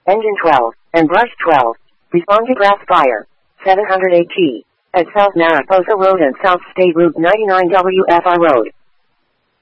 Engine 12, and brush 12. Respond to grass fire. 708T. At South Mariposa Road and South State Route 99 WFI Road.